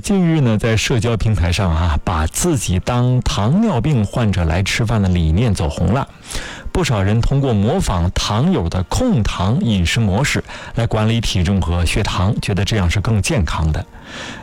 近日呢，在社交平台上把自己当糖尿病患者来吃饭的理念走红了。不少人通过模仿糖友的控糖饮食模式来管理体重和血糖，觉得这样是更健康的。